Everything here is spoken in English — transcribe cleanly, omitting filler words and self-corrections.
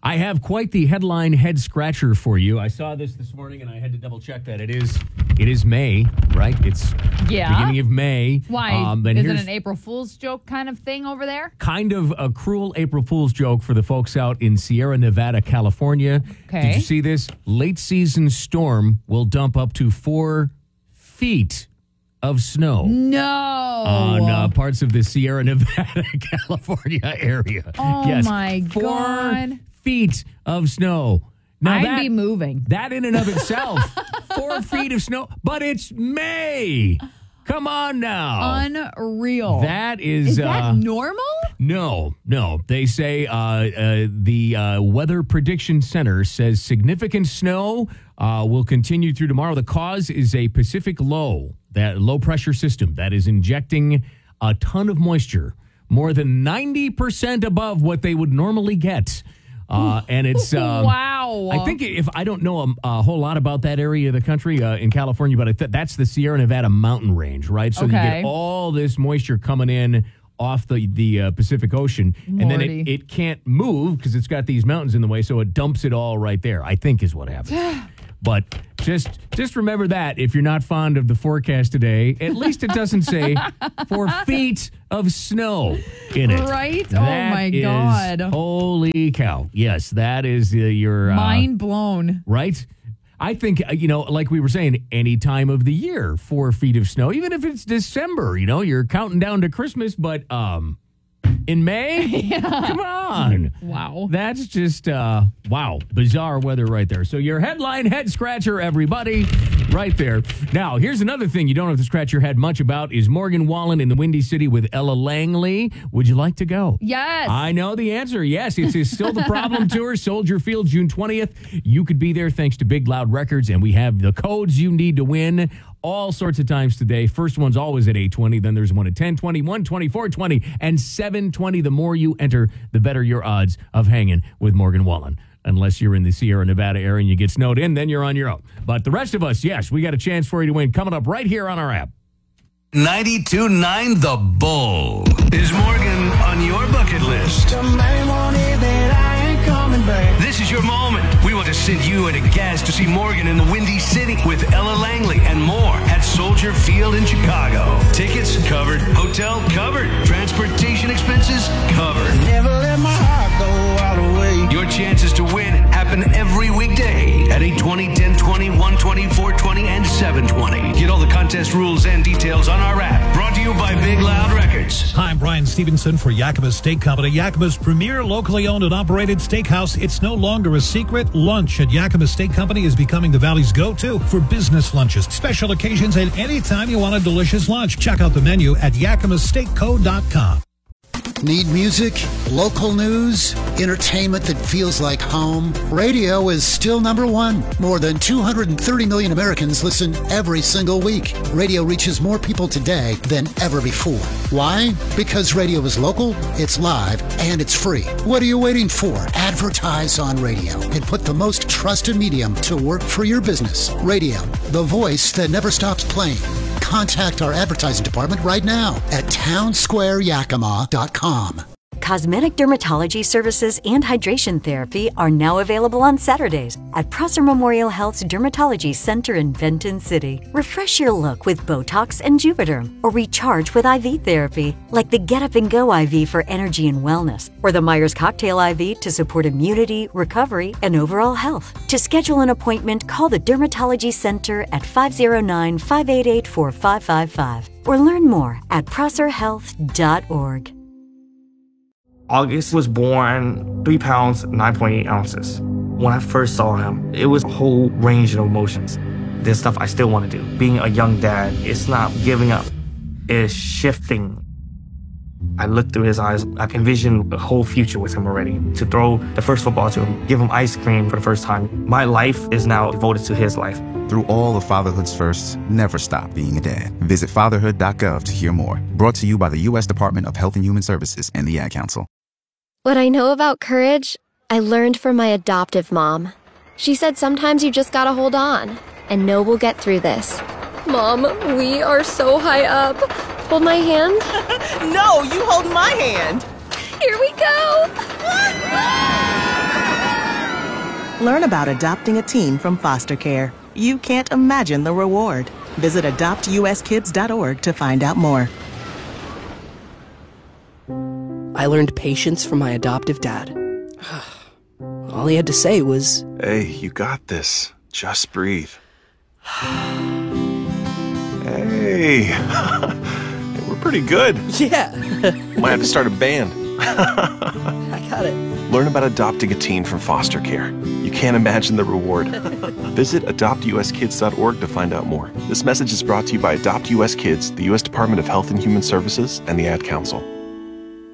I have quite the headline head scratcher for you. I saw this morning and I had to double check that it is May, right? It's beginning of May. Why? Is it an April Fool's joke kind of thing over there? Kind of a cruel April Fool's joke for the folks out in Sierra Nevada, California. Okay. Did you see this? Late season storm will dump up to 4 feet of snow. No. On parts of the Sierra Nevada, California area. Oh, my 4 God. feet of snow. Now I'd be moving. That in and of itself, 4 feet of snow, but it's May. Come on now. Unreal. That is... Is that normal? No. They say the Weather Prediction Center says significant snow will continue through tomorrow. The cause is a Pacific low, that low pressure system that is injecting a ton of moisture, more than 90% above what they would normally get. And it's wow. I think I don't know a whole lot about that area of the country in California, but that's the Sierra Nevada mountain range, right? So you get all this moisture coming in off the Pacific Ocean, and then it can't move because it's got these mountains in the way, so it dumps it all right there, I think is what happens. But just remember that if you're not fond of the forecast today, at least it doesn't say 4 feet of snow in it. Right? That oh, my God. Holy cow. Yes, that is your... mind blown. Right? I think, like we were saying, any time of the year, 4 feet of snow, even if it's December, you're counting down to Christmas, but in May? Come on. Wow. That's just, bizarre weather right there. So your headline head scratcher, everybody, right there. Now, here's another thing you don't have to scratch your head much about is Morgan Wallen in the Windy City with Ella Langley. Would you like to go? Yes. I know the answer. Yes, it's Still the Problem Tour, Soldier Field, June 20th. You could be there thanks to Big Loud Records, and we have the codes you need to win all sorts of times today. First one's always at 8:20. Then there's one at 10:20, 1:20, 4:20, and 7:20. The more you enter, the better your odds of hanging with Morgan Wallen. Unless you're in the Sierra Nevada area and you get snowed in, then you're on your own. But the rest of us, yes, we got a chance for you to win coming up right here on our app. 92.9 The Bull. Is Morgan on your bucket list? This is your moment. We want to send you and a guest to see Morgan in the Windy City with Ella Langley and more at Soldier Field in Chicago. Tickets covered. Hotel covered. Transportation expenses covered. Never let my heart go all the way. Your chances to win happen every weekday at 8:20, 10:20, 1:20, 4:20, and 7:20. Get all the contest rules and details on our app. Brought to you by Big Loud Records. Hi, I'm Brian Stevenson for Yakima Steak Company, Yakima's premier locally owned and operated steakhouse. It's no longer a secret. Lunch at Yakima Steak Company is becoming the Valley's go-to for business lunches, special occasions, and anytime you want a delicious lunch. Check out the menu at yakimasteakco.com. Need music, local news, entertainment that feels like home? Radio is still number one. More than 230 million Americans listen every single week. Radio reaches more people today than ever before. Why? Because radio is local, it's live, and it's free. What are you waiting for? Advertise on radio and put the most trusted medium to work for your business. Radio, the voice that never stops playing. Contact our advertising department right now at townsquareyakima.com. Cosmetic dermatology services and hydration therapy are now available on Saturdays at Prosser Memorial Health's Dermatology Center in Benton City. Refresh your look with Botox and Juvederm, or recharge with IV therapy like the Get Up and Go IV for energy and wellness, or the Myers Cocktail IV to support immunity, recovery, and overall health. To schedule an appointment, call the Dermatology Center at 509-588-4555 or learn more at prosserhealth.org. August was born 3 pounds, 9.8 ounces. When I first saw him, it was a whole range of emotions. There's stuff I still want to do. Being a young dad, it's not giving up. It's shifting. I looked through his eyes. I envisioned a whole future with him already. To throw the first football to him, give him ice cream for the first time. My life is now devoted to his life. Through all of fatherhood's firsts, never stop being a dad. Visit fatherhood.gov to hear more. Brought to you by the U.S. Department of Health and Human Services and the Ad Council. What I know about courage, I learned from my adoptive mom. She said sometimes you just gotta hold on and know we'll get through this. Mom, we are so high up. Hold my hand. No, you hold my hand. Here we go. Learn about adopting a teen from foster care. You can't imagine the reward. Visit adoptuskids.org to find out more. I learned patience from my adoptive dad. All he had to say was, "Hey, you got this. Just breathe." Hey, we're pretty good. Yeah. Might have to start a band. I got it. Learn about adopting a teen from foster care. You can't imagine the reward. Visit adoptuskids.org to find out more. This message is brought to you by Adopt US Kids, the U.S. Department of Health and Human Services, and the Ad Council.